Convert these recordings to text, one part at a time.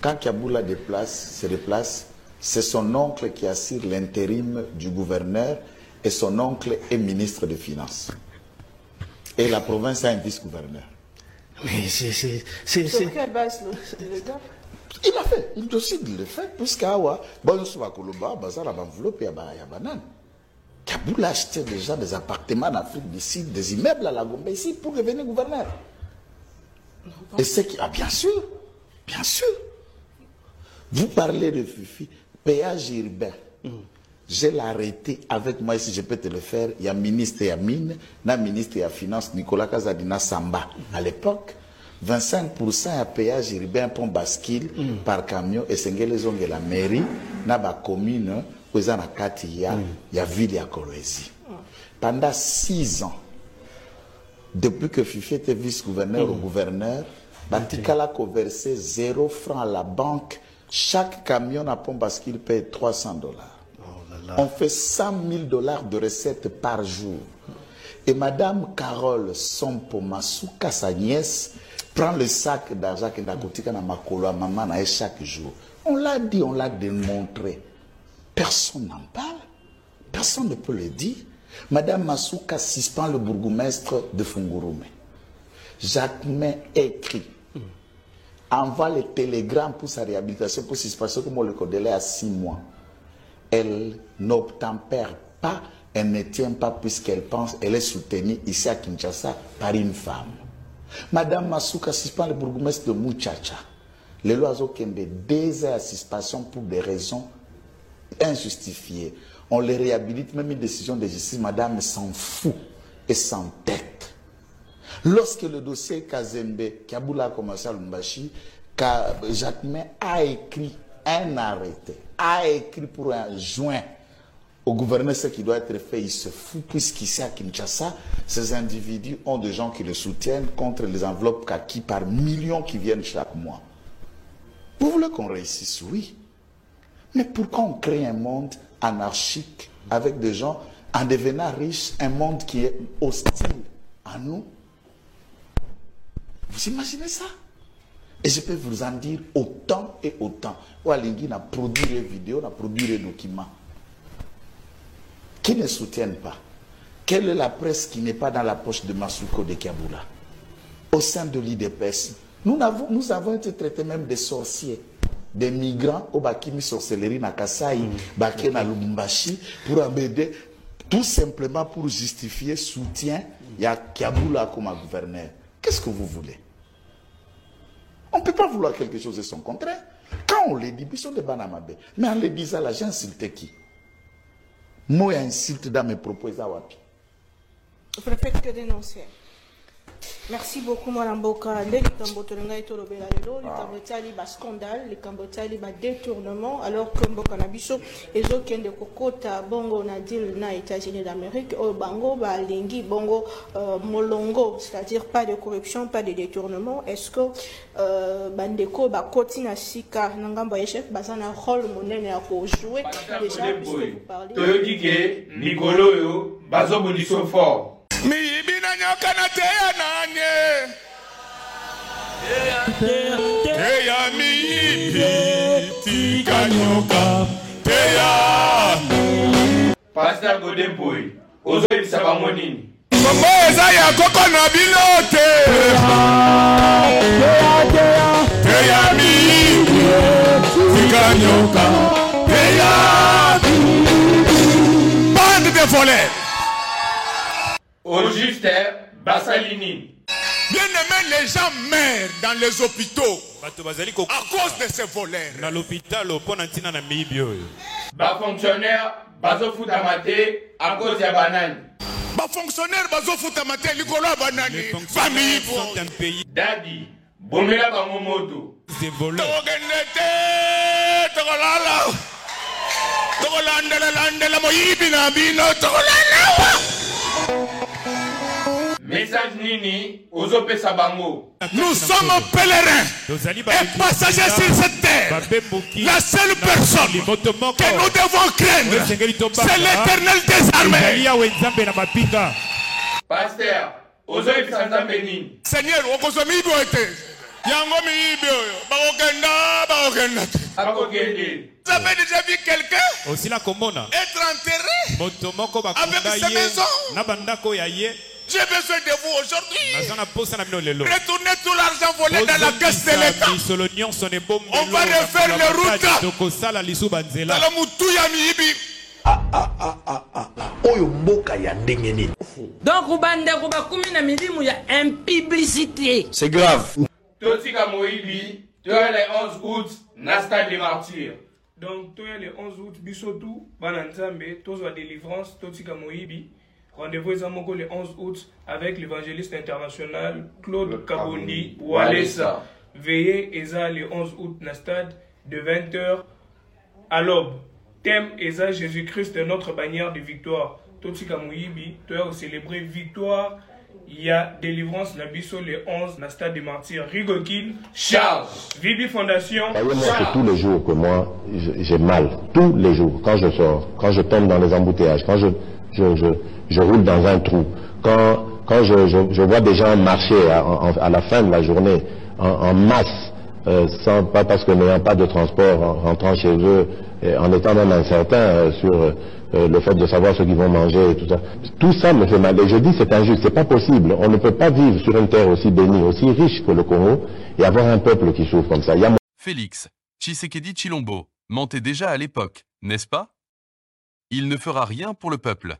Quand Kaboula se déplace, c'est son oncle qui assure l'intérim du gouverneur et son oncle est ministre des Finances. Et la province a un vice-gouverneur. Mais c'est... Sur quelle base le gars? Il a fait, il décide de le faire, puisqu'Awa, bon, sur la Koloba, Bazar a enveloppé à Banane. Kaboula achetait déjà des appartements en Afrique du Sud, des immeubles à la Gombe ici pour devenir gouverneur. Et c'est qui. Ah, bien sûr, bien sûr. Vous parlez de Fifi, péage urbain. Je l'ai arrêté avec moi, si je peux te le faire. Il y a ministre et mine, na ministre et finance, Nicolas Kazadina Samba. À l'époque, 25% à péage urbain pour bascule par camion et c'est les onges de la mairie, na ba commune, où il y a ville à Kolwezi. Pendant 6 ans, depuis que Fifi était vice-gouverneur au gouverneur, Batikala a versé 0 francs à la banque. Chaque camion à pont bascule paye $300. On fait $100 000 de recettes par jour. Et Madame Carole Sompo-Masuka, sa nièce, prend le sac d'argent qu'elle a coûté à Makolo à maman chaque jour. On l'a dit, on l'a démontré. Personne n'en parle. Personne ne peut le dire. Madame Masuka suspend le bourgmestre de Fungurume. Jacquemin écrit. Envoie les télégrammes pour sa réhabilitation, pour suspension, comme on le connaît à 6 mois. Elle n'obtempère pas, elle ne tient pas puisqu'elle pense, elle est soutenue ici à Kinshasa par une femme. Madame Masuka suspend le bourgmestre de Mouchacha. Les lois ont 2 ans à suspension pour des raisons injustifiées. On les réhabilite, même une décision de justice, madame s'en fout et s'entête. Lorsque le dossier Kazembe, Kaboula a commencé à Lumbashi, Jacquemin a écrit un arrêté, a écrit pour un joint au gouverneur ce qui doit être fait, il se fout, puisqu'ici à Kinshasa, ces individus ont des gens qui le soutiennent contre les enveloppes kaki par millions qui viennent chaque mois. Vous voulez qu'on réussisse? Oui. Mais pourquoi on crée un monde anarchique avec des gens en devenant riches, un monde qui est hostile à nous? Vous imaginez ça? Et je peux vous en dire autant et autant. Oualingi a produit des vidéos, a produit des documents qui ne soutiennent pas. Quelle est la presse qui n'est pas dans la poche de Masuko de Kaboula? Au sein de l'IDPS, nous avons été traités même des sorciers, des migrants au Bakimi sorcellerie na Kasai, Baké na Lubumbashi, pour amener, tout simplement pour justifier soutien, il y a Kaboula comme gouverneur. Qu'est-ce que vous voulez? On ne peut pas vouloir quelque chose de son contraire. Quand on les dit, ils sont des banamabé. Mais en les disant là, j'ai insulté qui? Moi, insulte dans mes propos, Zawapi. Vous ne faites que dénoncer. Merci beaucoup, Mme Boka. Les Cambotolanga et Tolobela, les scandale, les Cambotali, les détournement, alors que Mboka Nabiso, et autres de Kokota, Bongo, Nadil, na États-Unis d'Amérique, au Bango, Lingi, Bongo, Molongo, c'est-à-dire pas de corruption, pas de détournement. Est-ce que Bandeko, Kotina Sika, Nangamba Chef, Bazana, rôle, monnaie, à jouer déjà, puisque vous parlez. Tu dis que Nicolo, Bazo Bonisso fort. Mi ibina nyoka na teya nanye teya mi ibi tika nyoka teya Pasteur Godemboy, ozo ibisaba monini. Kombo eza ya koko na bilote teya mi ibi tika nyoka teya bande de voleurs. Au juste, Bassalini. Bien aimé, les gens meurent dans les hôpitaux à cause de ces voleurs. Dans l'hôpital, Bas fonctionnaire, bazo foutamate à cause de banane. Bas fonctionnaire, bazo foutamate likolo banane. Famille sont un pays. Daddy, bomela bangomoto. Ces voleurs. Togolandela moyibina bino togolala. Message Nini, Ozope Sabango. Nous sommes pèlerins et passagers sur cette terre. La seule personne que nous devons craindre, c'est l'Éternel des armées. Pasteur, Ozope Sanzambeni. Seigneur, Okozomi Boete. Yango miibi oyo. Bakokenda. Vous avez déjà vu quelqu'un aussi la komona être enterré avec sa maison? J'ai besoin de vous aujourd'hui. Retournez tout l'argent volé dans la caisse de l'État. On va refaire les routes. Donc, il y a une publicité. C'est grave. Totika Moïbi, tu as les 11 août, Nasta des martyrs. Donc, tu as les 11 août, Bissotou, Bananzambe, Tozo délivrance, Totika Moïbi. Rendez-vous le 11 août avec l'évangéliste international Claude Kabondi Walesa. Veillez Eza le 11 août na stade de 20h à l'aube. Thème Eza Jésus-Christ notre bannière de victoire. Totika Moïbi, tu as célébré victoire. Il y a délivrance Nabiso le 11 na stade des martyrs. Rigokin, Charles. Vibi Fondation. Voyez-moi, c'est tous les jours que moi j'ai mal. Tous les jours. Quand je sors, quand je tombe dans les embouteillages, quand je roule dans un trou. Quand je vois des gens marcher à la fin de la journée en masse, pas parce que n'ayant pas de transport, en rentrant chez eux, en étant même incertain sur le fait de savoir ce qu'ils vont manger et tout ça. Tout ça me fait mal. Et je dis c'est injuste, c'est pas possible. On ne peut pas vivre sur une terre aussi bénie, aussi riche que le Congo et avoir un peuple qui souffre comme ça. Félix Tshisekedi Tshilombo mentait déjà à l'époque, n'est-ce pas? Il ne fera rien pour le peuple.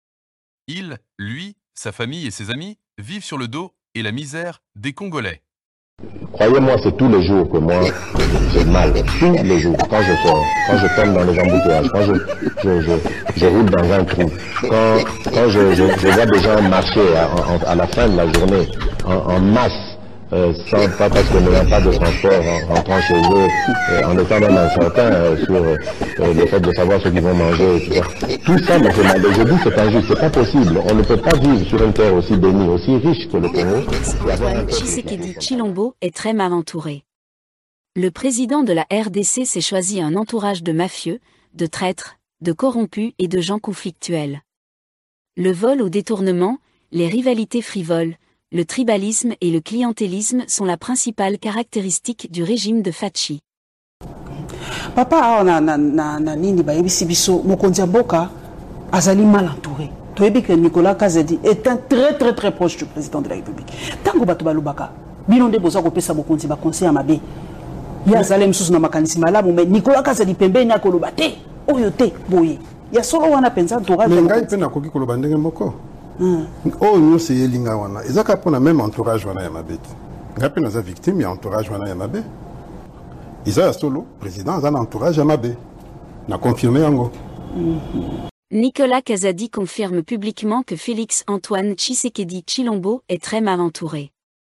Il, lui, sa famille et ses amis vivent sur le dos et la misère des Congolais. Croyez-moi, c'est tous les jours que moi j'ai mal. Tous les jours. Quand je sors, quand je tombe dans les embouteillages, quand je roule dans un trou, quand je vois des gens marcher à la fin de la journée en masse, pas parce que n'ayant pas de transport, en rentrant chez eux, en étant même incertain sur le fait de savoir ce qu'ils vont manger et tout ça. Tout ça me fait mal. Et je dis c'est injuste, c'est pas possible. On ne peut pas vivre sur une terre aussi bénie, aussi riche que le Congo. Antoine Tshisekedi Tshilombo est très mal entouré. Le président de la RDC s'est choisi un entourage de mafieux, de traîtres, de corrompus et de gens conflictuels. Le vol au détournement, les rivalités frivoles, le tribalisme et le clientélisme sont la principale caractéristique du régime de Fachi. Papa na nini bayebisi biso mokonzi ya mboka azali mal entouré. Toyebi que Nicolas Kazadi est un très proche du président de la République. Tango bato balobaka bino nde boza kopesa mokonzi ba conseil mabe. Ya azali msusu na makanisi malamu mais Nicolas Kazadi pembeni akoloba te oyo te boye. Ya solo wana penza entourage. Ngai pe na koki koloba ndenge moko. Oh nous c'est Elinga wana. Ezaka pona même entourage wana ya mabeti. Ngai pe naza victime ya entourage wana ya mabe. Isa solo président a un entourage à mabe. Na confirmé yango. Nicolas Kazadi confirme publiquement que Félix Antoine Tshisekedi Tshilombo est très mal entouré.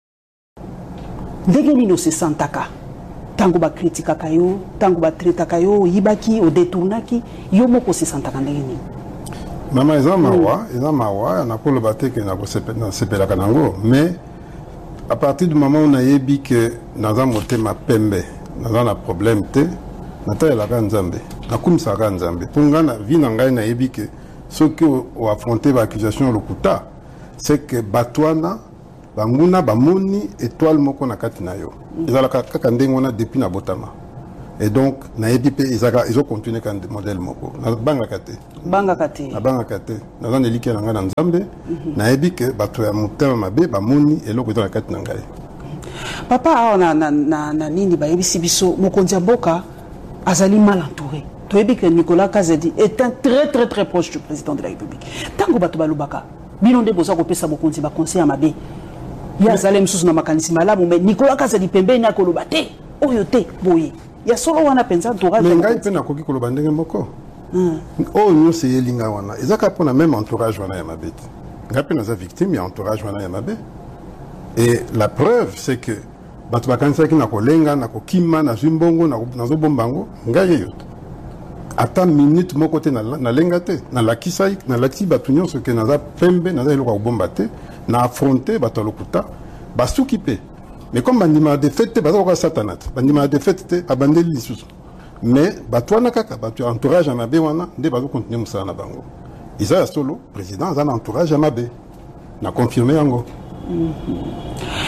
Ndenge nino se santaka. Tango ba kritika kayo, tango ba treta kayo, yibaki o détournaki, yo moko se santaka ndenge nini. Mama eza mawa, na ko le baté que na ko sepela kanango, mais à partir du moment où on a yebi que naza motema pembe, naza na problème te, nata la kanzambe, na kumisa kanzambe. Punga na vie na ngai na yebi que ce que o affronter ba accusation lokuta, c'est que batwana banguna bamoni étoile moko na kati na yo. Ezala kaka ndenge wana depuis na botama. Et donc, ils ont continué quand modèle moko. Na banga kate. Banga kate. Na banga kate. Na zan eliki na nga na nzambe. Na ebi ke bato ya mutema mabe ba moni eloko eza na kate na ngai. Papa awa na nini ba yebisi biso mokonzi ya mboka azali mal entouré. Toyebi que Nicolas Kazadi est un très proche du président de la République. Tango bato balobaka bino nde boza kopesa mokonzi ba conseil mabe. Ya azali msusu na makanisi malamu mais Nicolas Kazadi pembeni akoloba te oyo te boye. Ya solo wana penza entourage. Mais ngai pe na koki koloba ndenge moko. Oh nous c'est Elinga wana. Ezaka pona même entourage wana ya mabeti. Ngai pe naza victime ya entourage wana ya mabe. Et la preuve c'est que bato bakanisa ki na kolenga na kokima na zimbongo na zo bombango ngai yo. Ata minute moko te na lenga te na lakisa na lati bato nyonso ke naza pembe naza eloko bomba te na affronter bato lokuta basuki pe. Mais comme bandima de fête baza ko satanat bandima de fête abandeli lisusu mais batwana kaka batu entourage à mabe wana nde bazo continuer musala na bango isa solo président za entourage à mabe na confirmer yango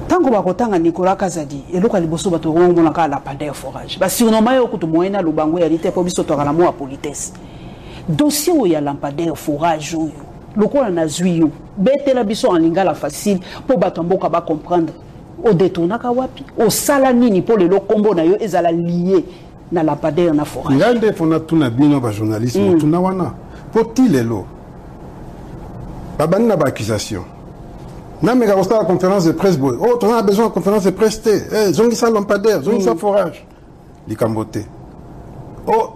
Tango bakotanga Nicolas Kazadi eloko liboso bato ngomona ka la pandeur forage ba surnommé yo kutu moyena lubango ya lité po biso to kala mo a politesse dossier où ya lampadaire forage yo lokola na zui yo betela biso en lingala facile po bato mboka ba comprendre o détournaka wapi o sala nini po le kombo na yo ezala lié na lampadaire na forage ngande fona tuna bino ba journaliste tuna wana po tilelo babani na ba accusation. Non, mais quand on a la conférence de presse, oh, on a besoin de conférence de presse, zongi sa lampadaire, zongi sa forage. Les cambotés. Oh,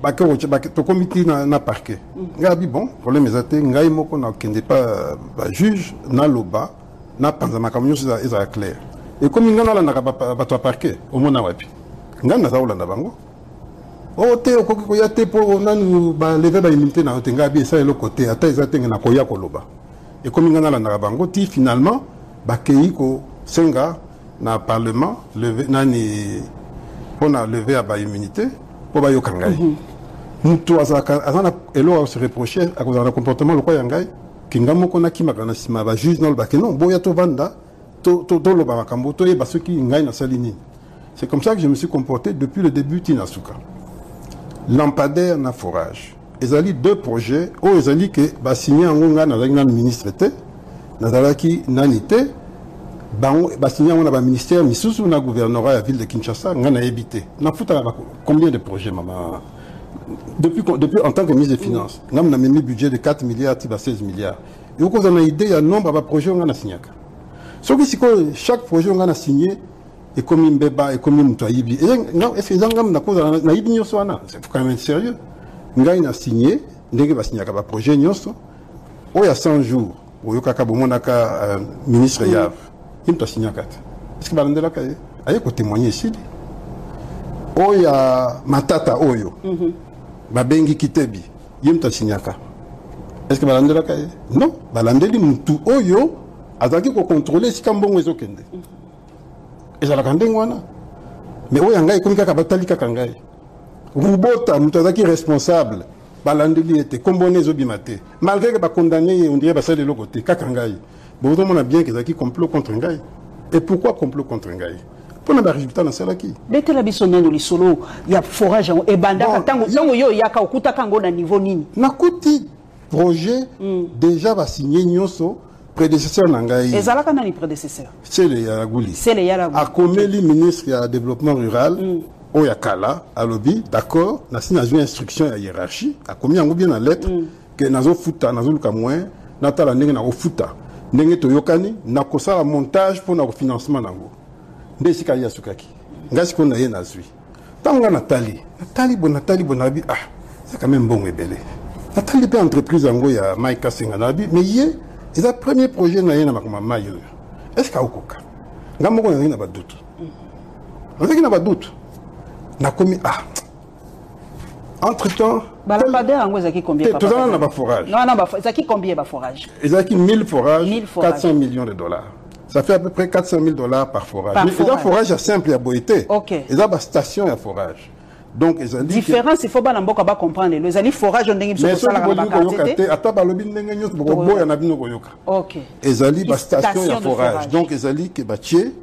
to comité na parquet. Ngabi bon, problème est ngai moko na kende pas juge na loba na panzama camion ça clair. Et comme ngana la na ba to parquet, au mona wapi. Ngana za olanda bango. Oh, te okoko ko ya te po nanu ba lever ba immunité na ngabi ça le côté ata ezatenge na koya koloba. Et comme il y a la bango, finalement, bakei ko senga na parlement levé nani on a levé à ba immunité pour ba yokangai. Mutu azana elo se reprocher à cause de comportement le quoi yangai kingamo kona kimakana sima ba juge non ba que non boya to vanda to lo ba makambo to e ba ceux qui ngai na salini. C'est comme ça que je me suis comporté depuis le début Tinasuka. Lampadaire na forage. Ils ont deux projets, où ils ont dit que bah signé en Onga dans le ministre était, dans qui nanité, bah signé en ministère, mais sous le gouvernorat à la ville de Kinshasa, on a évité. On foutu combien de projets, maman? Depuis en tant que ministre des Finances, on a mis un budget de 4 milliards, 16 milliards. Et vous avez une idée, il y a un nombre de projets qu'on a signé. Sauf que chaque projet qu'on a signé, et comme un bébé, et comme un moutoyibi. Est-ce que les gens ont c'est quand même sérieux. Ngai na signé, ndenge ba signé ka projet nyonso. O ya 100 jours, o yoka bomonaka ministre Yav. Il t'a signé kat. Est-ce que balandela ka aye ko témoigner ici? O ya matata oyo. Ba bengi kitebi. Il t'a signé ka. Est-ce que balandela ka? Non, balandeli mutu oyo azaki ko contrôler si kambongo ezokende. Ezala kandengo wana. Mais o ya ngai komika ka batali ka ngai. Rubota, nous sommes responsables. Balandeli était comboné zobimate. Malgré que condamné, on dirait que de l'autre côté. Kakangai. Bon, on a bien qu'ils ont complot contre Ngai. Et pourquoi complot contre Ngai? Pour le résultat dans celle qui. Dès que la bisonne de l'isolo, il y a forage et banda. Tango yo yaka okuta kango na niveau nini. Nakuti projet déjà va signer Nyoso. Prédécesseur Nangaï. Et Zalaka n'a ni prédécesseur. C'est le Yaragouli. C'est le Yaragouli. A Komeli, ministre du développement rural. Oyakala, à lobby, d'accord, n'a pas une instruction à hiérarchie, a commis en bien la lettre, que nazo futa, nazo lukamouin, nata la nègre na futa, nègre toyokani, n'a kosa la montage pour notre financement nango. Ndesi kaya sukaki. Ngasi qu'on a yé nazui. Tanga Nathalie Bonabi, ah, c'est quand même bon et belé. Nathalie peut entreprise en ya Maïka Senganabi, mais yé, c'est le premier projet na yé na makoma mayo. Est-ce qu'il y a okoka? Ngamo qu'on a n'a pas de doute. On sait qu'il n'a pas de doute. Na commis entre temps lampadaire en zaki combien tout ça n'a pas forage non zaki combien ba forage zaki 1000 forages 400 millions de dollars ça fait à peu près 400 000 dollars par forage mais les forage à simple à boité ils ont station à forage donc ils ont dit différence il faut pas n'importe pas comprendre les ali forage on dengi mais ça la ba ata ba lobi ndenge nyos bo boya na bino koyoka ils ali ba station à forage donc ils ali que ba tié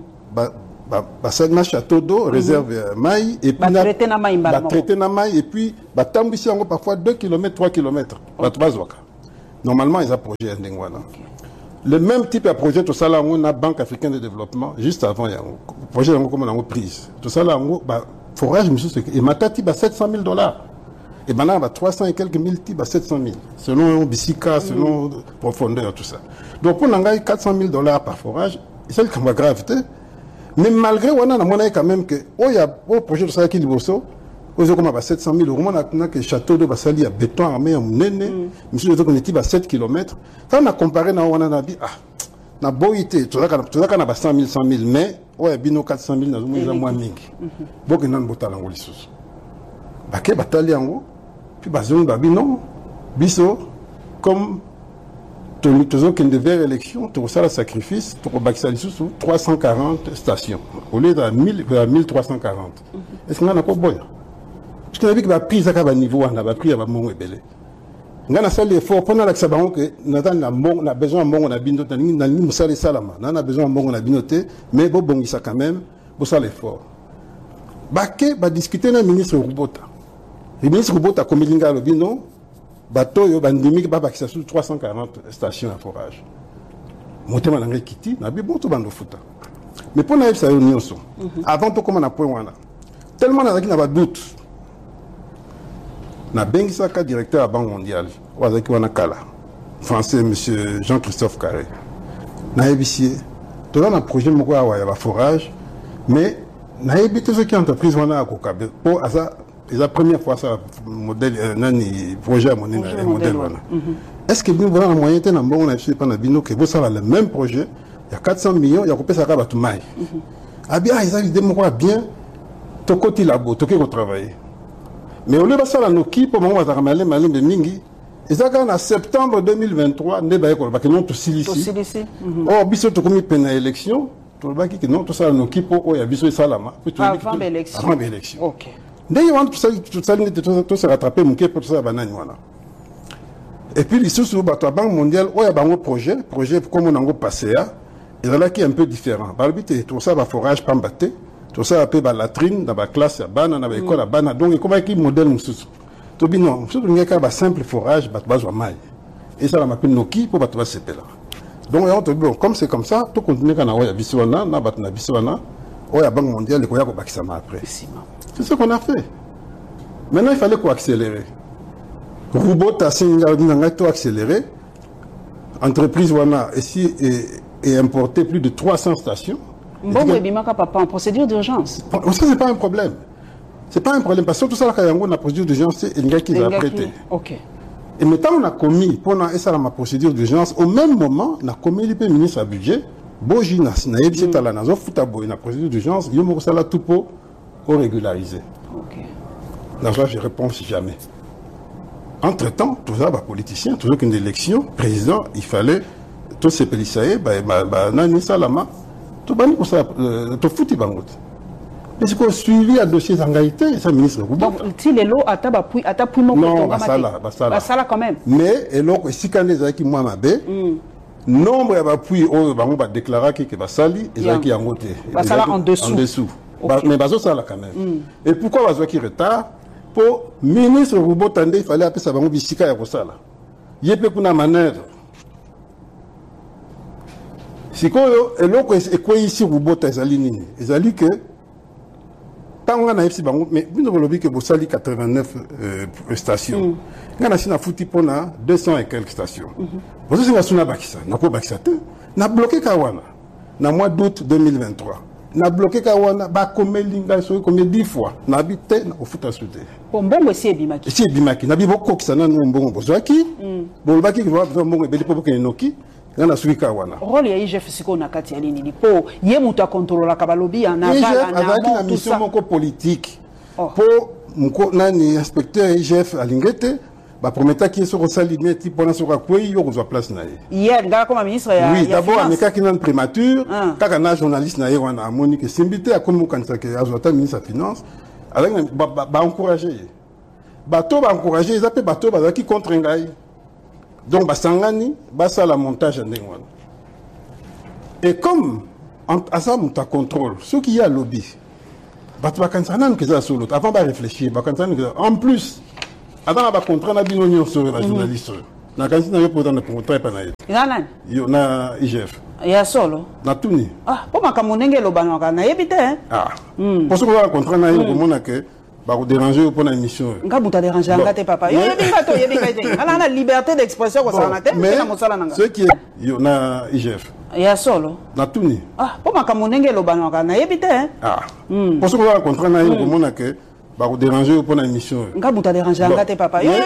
Basagna château d'eau, réserve maï, et puis traité na maï, et puis tambisi yango parfois 2 km, 3 km. Normalement, ils ont projet Ndengwana. Le même type de projet, tout ça là, on a Banque africaine de développement, juste avant, il y a un projet comme on a prise. Tout ça là, forage, et matati, 700 000 $. Et maintenant, 300 et quelques mille types, 700 000. Selon Bissika, selon profondeur, tout ça. Donc, pour nous, 400 000 $ par forage, c'est le gravité. Mais malgré on a quand même que il y a un projet de ça qui est bosso aux comme 700 000 €, on a que château de Bassali à béton armé à Mounene, monsieur les autres à 7 km. Quand on a comparé na on a dit na boité tout ça qu'on a 100 000 mais ouais bino 400 000 na moins mingi. Bok nan botala ngoli sous. Baké batali yango puis bazon babino biso comme toujours qu'il devait élection, tout ça, le sacrifice, pour Baxali sous 340 stations, au lieu de 1340. Est-ce qu'on a pas bon? Parce qu'on a vu que la prise à niveau, on a pris à mon ébélé. nga na sali effort pona la sabango que na besoin mbongo na bino na ni musala salama na besoin mbongo na bino te mais bo bongisa quand même bo sala effort bake ba discuter na ministre Rubota le ministre Rubota komilinga lo bino bato yo bandimi ba bakisa sur 340 stations à forage motema na ngai kiti na bi boto bando futa mais pona yebisa yo nyonso avant to koma na point wana tellement na ba doute na bengisaka directeur à Banque mondiale wazaki wana kala français monsieur Jean-Christophe Carré na yebisi to na projet moko ya ba forage mais na yebite ce qui entreprise wana akokabe pour asa la première fois ça modèle nani projet monene modèle wana est-ce que vous avez un moyen de bon on a fait pendant bino que vous savez le même projet il y a 400 millions il y a coupé ça ka batu mai ah bien ils ont idée moko bien to côté labo to ko travailler mais au lieu de ça la noki pour moment va ramener malin de mingi et ça quand en septembre 2023 ne ba ko ba que non to silisi oh biso to komi pena élection to ba ki non to ça la noki pour ya biso salama avant l'élection OK dès y want tout ça se rattraper mon pour ça banane voilà et puis les sous bato Banque mondiale o ya bango projet comme on a passé et là qui est un peu différent balbité tout ça va forage pambaté tout ça appelé ba latrine dans ba classe ya bana na ba école ya bana donc comment qui modèle mususu to bi non mususu ngeka ba simple forage bato bazwa mai et ça la m'appelle noki pour bato ba sepela donc on te bon comme c'est comme ça tout continuer kana o ya biswana na bato na biswana o ya Banque mondiale ko ya ko bakisa ma après c'est ce qu'on a fait maintenant il fallait quoi accélérer Rubota a accéléré entreprise wana ici et importé plus de 300 stations. Bon, papa, en procédure d'urgence. Ça, c'est pas un problème. C'est pas un problème. Parce que tout ça, quand on a procédure d'urgence, c'est un gars qui l'a prêté. Ok. Et maintenant, on a commis, pendant ça, ma procédure d'urgence, au même moment, on a commis le ministre à budget, Boji Nasnaïb, c'est à la Nazo, Foutabo, une procédure d'urgence, il y a tout pour régulariser. Ok. Là, je réponds si jamais. Entre-temps, tout ça, politicien, toujours qu'une élection, président, il fallait, tous ces policiers, Nani Salama, tout bani pour ça, tout foutu bangot. Mais c'est qu'on suivi à dossier Zangaïté, ça ministre. Donc, si les lots à tapouille mon non, basala quand même. Mais, et l'autre, si quand les gens qui m'ont mabé, nombre d'appui, on va déclarer que basali, et qui ont voté. Basala en dessous. En dessous. Mais baso ça là quand même. Et pourquoi baso qui retard? Pour ministre Rubotande, il fallait appeler ça bango bisika ya kosala. Yepe kuna manœuvre. Sikoyo eloko ekwe ici Rubota ezali nini? Ezali que tanga na FC bango mais bino lobi que bosali 89 stations. Ngana sina futi pona 200 et quelques stations. Bozo singa suna bakisa, nako bakisa te. Na bloqué kawana na mois d'août 2023. Na bloqué kawana ba komelinga so comme 10 fois na habité na ofuta souté mbongo si ebimaki na bi boko kisana no mbongo bozwaki bolbaki ko ba mbongo ebeli po ke noki ngana suki kawana rôle ya IGF siko na kati ya nini po ye muta contrôler ka balobi na vala na mission moko politique po mko nani inspecteur IGF alingete ba prometa qui est rosali meti pona soka kwei yo kozwa place na ye hier nga comme ministre ya oui d'abord ameka ki nan primature kaka na journaliste na ye wana amoni que simbité akomi kanisa ke azota ministre ya finance avec ba encourager bato ba encourager ils appellent bato ba qui contre ngai donc ba sangani ba ça la montage ndenge wana et comme à ça muta contrôle ce qui y a lobby bato ba kanisa nan que ça solo avant ba réfléchir ba kanisa en plus avant ba contrat na bino nyonso ba journaliste na kanisa na yo pour na contrat pa na ye yo na IGF ya solo na tuni po makamunenge lobano kana yebite pour ce qu'on a contrat na yo komona que ba ko déranger pour na émission nga buta déranger ngate papa yo yebinga te ala na liberté d'expression ko sana te na mosala nanga ce qui est yo na IGF ya solo na tuni po makamunenge lobano kana yebite pour ce qu'on a contrat na yo komona que ba ko déranger pour na émission nga buta déranger ngate papa yo